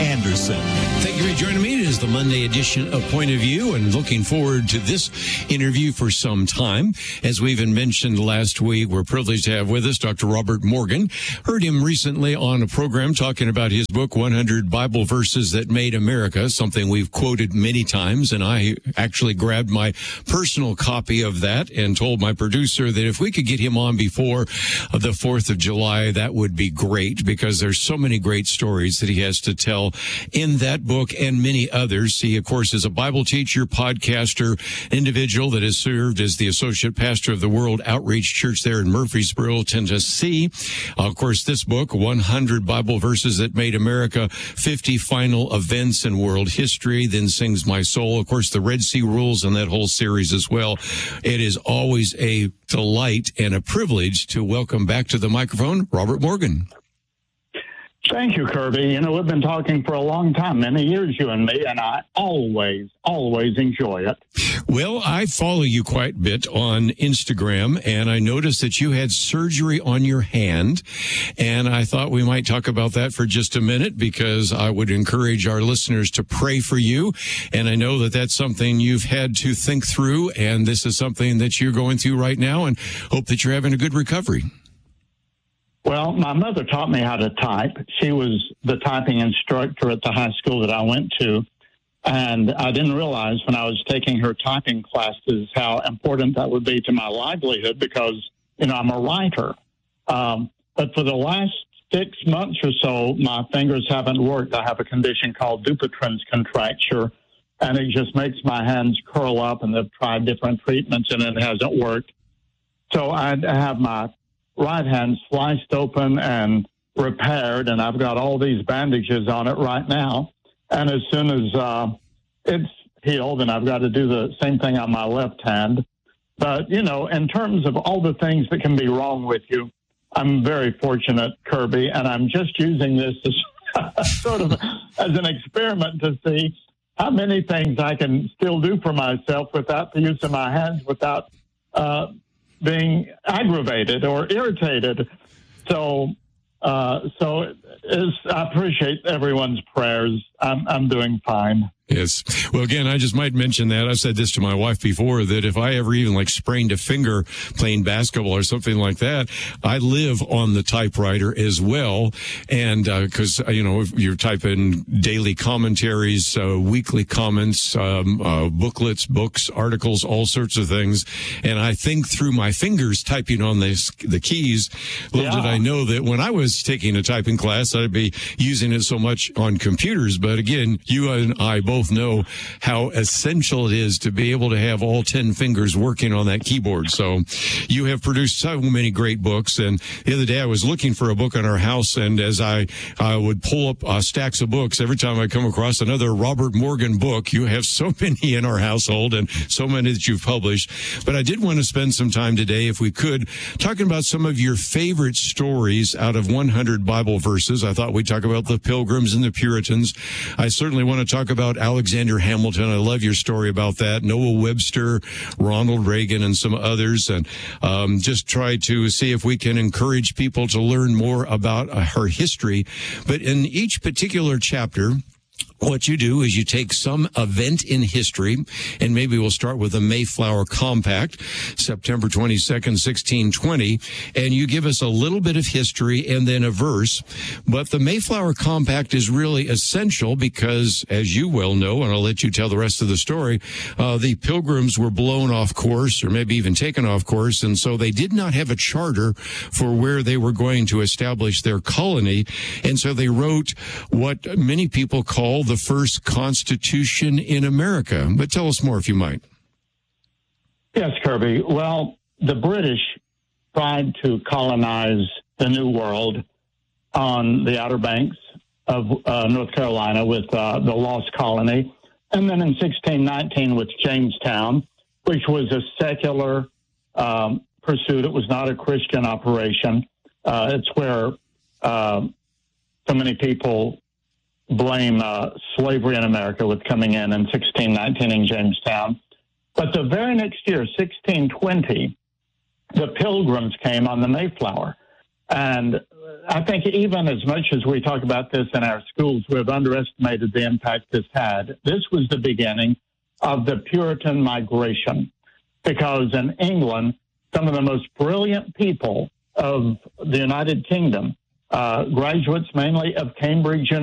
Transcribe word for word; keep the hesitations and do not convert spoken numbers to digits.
Anderson. Thank you for joining me. It is the Monday edition of Point of View, and looking forward to this interview for some time. As we even mentioned last week, we're privileged to have with us Doctor Robert Morgan. Heard him recently on a program talking about his book, one hundred Bible Verses That Made America, something we've quoted many times, and I actually grabbed my personal copy of that and told my producer that if we could get him on before the fourth of July, that would be great, because there's so many great stories that he has to tell in that book and many others. He, of course, is a Bible teacher, podcaster, individual that has served as the associate pastor of the World Outreach Church there in Murfreesboro, Tennessee. Uh, of course, this book, one hundred Bible Verses That Made America, fifty Final Events in World History, Then Sings My Soul. Of course, the Red Sea Rules and that whole series as well. It is always a delight and a privilege to welcome back to the microphone Robert Morgan. Thank you, Kirby. You know, we've been talking for a long time, many years, you and me, and I always, always enjoy it. Well, I follow you quite a bit on Instagram, and I noticed that you had surgery on your hand, and I thought we might talk about that for just a minute, because I would encourage our listeners to pray for you, and I know that that's something you've had to think through, and this is something that you're going through right now, and hope that you're having a good recovery. Well, my mother taught me how to type. She was the typing instructor at the high school that I went to. And I didn't realize when I was taking her typing classes how important that would be to my livelihood, because, you know, I'm a writer. Um, but for the last six months or so, my fingers haven't worked. I have a condition called Dupuytren's contracture, and it just makes my hands curl up, and they've tried different treatments, and it hasn't worked. So I have my right hand sliced open and repaired, and I've got all these bandages on it right now. And as soon as uh, it's healed, and I've got to do the same thing on my left hand. But, you know, in terms of all the things that can be wrong with you, I'm very fortunate, Kirby, and I'm just using this as sort of as an experiment to see how many things I can still do for myself without the use of my hands, without uh being aggravated or irritated. So, uh, so it's, I appreciate everyone's prayers. I'm, I'm doing fine. Yes. Well, again, I just might mention that. I've said this to my wife before, that if I ever even like sprained a finger playing basketball or something like that, I live on the typewriter as well. And, uh, cause, you know, you're typing daily commentaries, uh, weekly comments, um, uh, booklets, books, articles, all sorts of things. And I think through my fingers typing on the, the keys. Little yeah. did I know that when I was taking a typing class, I'd be using it so much on computers. But again, you and I both know how essential it is to be able to have all ten fingers working on that keyboard. So you have produced so many great books. And the other day I was looking for a book in our house, and as I I would pull up uh, stacks of books, every time I come across another Robert Morgan book, you have so many in our household and so many that you've published. But I did want to spend some time today, if we could, talking about some of your favorite stories out of one hundred Bible verses. I thought we'd talk about the Pilgrims and the Puritans. I certainly want to talk about Alexander Hamilton. I love your story about that. Noah Webster, Ronald Reagan, and some others. And um, just try to see if we can encourage people to learn more about uh, her history. But in each particular chapter, what you do is you take some event in history, and maybe we'll start with the Mayflower Compact, September twenty-second, sixteen twenty, and you give us a little bit of history and then a verse. But the Mayflower Compact is really essential because, as you well know, and I'll let you tell the rest of the story, uh, the Pilgrims were blown off course, or maybe even taken off course, and so they did not have a charter for where they were going to establish their colony, and so they wrote what many people call the first Constitution in America. But tell us more, if you might. Yes, Kirby. Well, the British tried to colonize the New World on the Outer Banks of uh, North Carolina with uh, the Lost Colony. And then in sixteen nineteen with Jamestown, which was a secular um, pursuit. It was not a Christian operation. Uh, it's where uh, so many people blame uh, slavery in America with coming in in sixteen nineteen in Jamestown. But the very next year, sixteen twenty, the Pilgrims came on the Mayflower. And I think even as much as we talk about this in our schools, we've underestimated the impact this had. This was the beginning of the Puritan migration, because in England, some of the most brilliant people of the United Kingdom, uh, graduates mainly of Cambridge